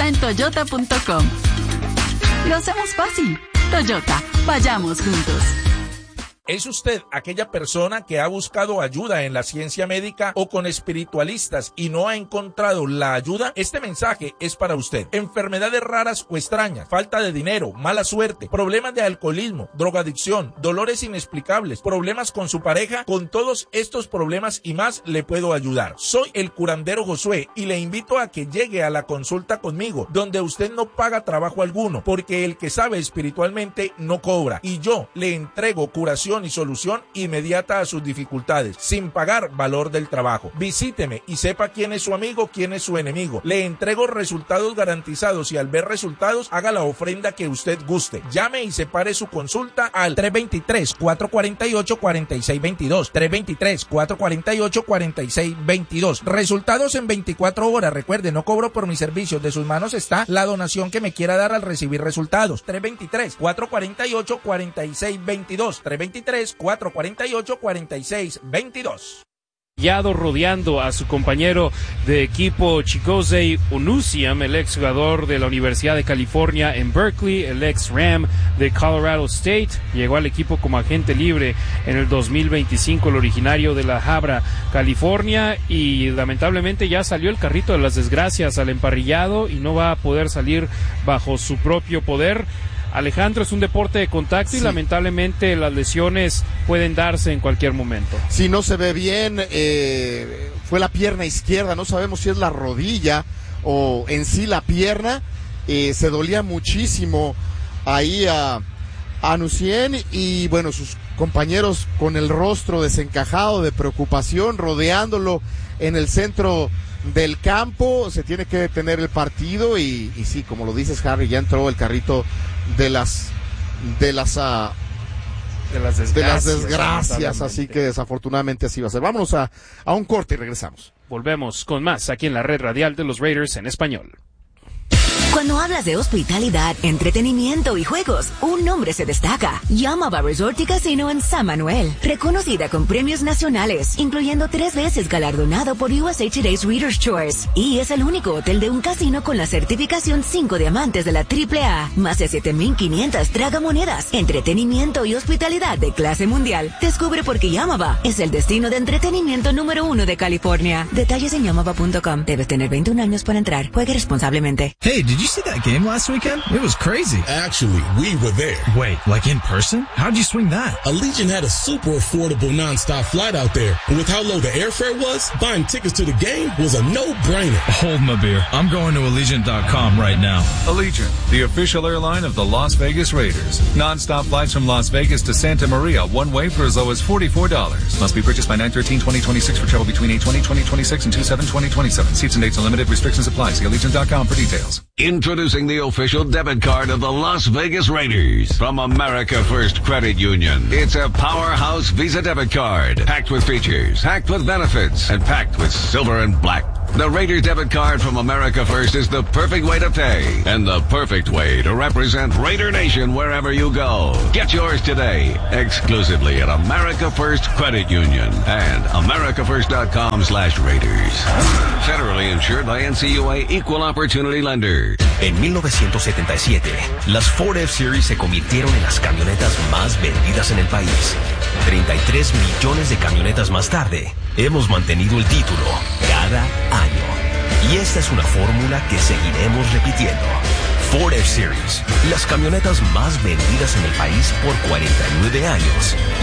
está en toyota.com. Lo hacemos fácil. Toyota, vayamos juntos. ¿Es usted aquella persona que ha buscado ayuda en la ciencia médica o con espiritualistas y no ha encontrado la ayuda? Este mensaje es para usted. Enfermedades raras o extrañas, falta de dinero, mala suerte, problemas de alcoholismo, drogadicción, dolores inexplicables, problemas con su pareja, con todos estos problemas y más le puedo ayudar. Soy el curandero Josué y le invito a que llegue a la consulta conmigo, donde usted no paga trabajo alguno, porque el que sabe espiritualmente no cobra, y yo le entrego curación y solución inmediata a sus dificultades, sin pagar valor del trabajo. Visíteme y sepa quién es su amigo, quién es su enemigo. Le entrego resultados garantizados y al ver resultados, haga la ofrenda que usted guste. Llame y separe su consulta al 323-448-4622. 323-448-4622. Resultados en 24 horas. Recuerde, no cobro por mis servicios. De sus manos está la donación que me quiera dar al recibir resultados. 323-448-4622. 323-448-4622. Rodeando a su compañero de equipo Chigozie Onusiam, el ex jugador de la Universidad de California en Berkeley, el ex Ram de Colorado State, llegó al equipo como agente libre en el 2025, el originario de La Habra, California, y lamentablemente ya salió el carrito de las desgracias al emparrillado y no va a poder salir bajo su propio poder. Alejandro, es un deporte de contacto y lamentablemente las lesiones pueden darse en cualquier momento. Si no se ve bien, fue la pierna izquierda, no sabemos si es la rodilla o en sí la pierna, se dolía muchísimo ahí a Onusiam y bueno, sus compañeros con el rostro desencajado de preocupación, rodeándolo en el centro del campo. Se tiene que detener el partido y sí, como lo dices, Harry, ya entró el carrito de las desgracias, así que desafortunadamente así va a ser. Vámonos a un corte y regresamos. Volvemos con más aquí en la red radial de los Raiders en español. Cuando hablas de hospitalidad, entretenimiento y juegos, un nombre se destaca. Yamava Resort y Casino en San Manuel. Reconocida con premios nacionales, incluyendo 3 veces galardonado por USA Today's Reader's Choice. Y es el único hotel de un casino con la certificación 5 diamantes de la AAA. Más de 7,500 tragamonedas. Entretenimiento y hospitalidad de clase mundial. Descubre por qué Yamava es el destino de entretenimiento número 1 de California. Detalles en yamava.com. Debes tener 21 años para entrar. Juegue responsablemente. Hey, did you see that game last weekend? It was crazy. Actually, we were there. Wait, like in person? How'd you swing that? Allegiant had a super affordable nonstop flight out there. And with how low the airfare was, buying tickets to the game was a no-brainer. Hold my beer. I'm going to Allegiant.com right now. Allegiant, the official airline of the Las Vegas Raiders. Nonstop flights from Las Vegas to Santa Maria, one way for as low as $44. Must be purchased by 9/13/2026 for travel between 8/20/2026 and 2/7/2027. Seats and dates unlimited. Restrictions apply. See Allegiant.com for details. Introducing the official debit card of the Las Vegas Raiders from America First Credit Union. It's a powerhouse Visa debit card, packed with features, packed with benefits, and packed with silver and black. The Raiders debit card from America First is the perfect way to pay and the perfect way to represent Raider Nation wherever you go. Get yours today, exclusively at America First Credit Union and americafirst.com/Raiders. Federally insured by NCUA Equal Opportunity Lender. En 1977, las Ford F-Series se convirtieron en las camionetas más vendidas en el país. 33 millones de camionetas más tarde, hemos mantenido el título cada año. Y esta es una fórmula que seguiremos repitiendo. Ford F-Series, las camionetas más vendidas en el país por 49 años.